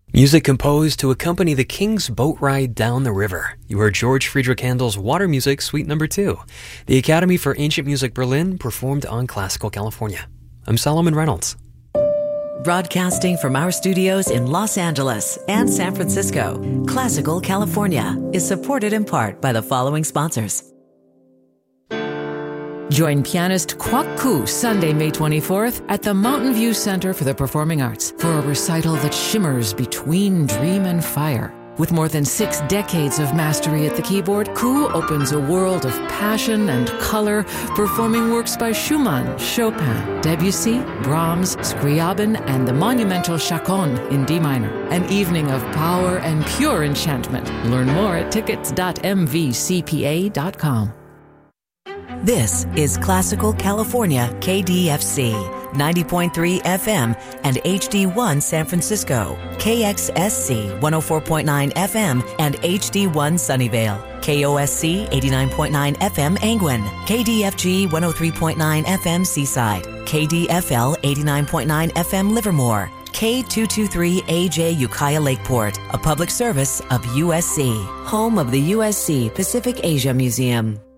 Music composed to accompany the King's boat ride down the river. You heard George Friedrich Handel's Water Music Suite No. 2. The Academy for Ancient Music Berlin performed on Classical California. I'm Solomon Reynolds. Broadcasting from our studios in Los Angeles and San Francisco, Classical California is supported in part by the following sponsors. Join pianist Kwok Koo Sunday, May 24th at the Mountain View Center for the Performing Arts for a recital that shimmers between dream and fire. With more than 6 decades of mastery at the keyboard, Koo opens a world of passion and color, performing works by Schumann, Chopin, Debussy, Brahms, Scriabin, and the monumental Chaconne in D minor. An evening of power and pure enchantment. Learn more at tickets.mvcpa.com. This is Classical California KDFC, 90.3 FM and HD1 San Francisco, KXSC 104.9 FM and HD1 Sunnyvale, KOSC 89.9 FM Angwin, KDFG 103.9 FM Seaside, KDFL 89.9 FM Livermore, K223AJ Ukiah Lakeport, a public service of USC, home of the USC Pacific Asia Museum.